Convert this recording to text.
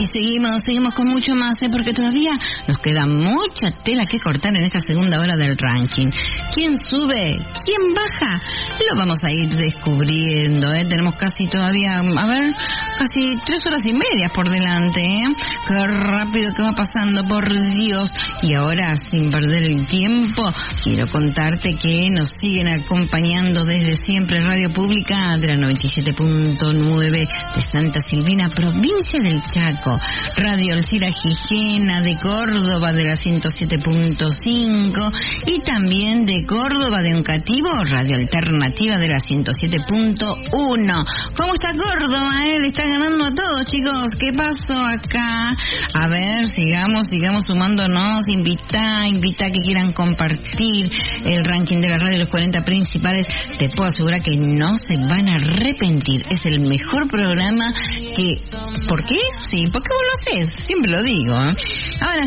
Y seguimos con mucho más, porque todavía nos queda mucha tela que cortar en esta segunda hora del ranking. ¿Quién sube? ¿Quién baja? Lo vamos a ir descubriendo, Tenemos casi todavía, casi 3 horas y media por delante, Qué rápido que va pasando, por Dios. Y ahora, sin perder el tiempo, quiero contarte que nos siguen acompañando desde siempre Radio Pública de la 97.9 de Santa Silvina, provincia del Chaco, Radio Alcira Gijena de Córdoba de la 107.5 y también de Córdoba de Oncativo, Radio Alternativa de la 107.1. ¿Cómo está Córdoba? Le está ganando a todos, chicos. ¿Qué pasó acá? A ver, sigamos sumándonos. Invita que quieran compartir el ranking de la radio, los 40 principales. Te puedo asegurar que no se van a arrepentir. Es el mejor programa que... ¿Por qué? Sí, porque vos lo haces. Siempre lo digo, Ahora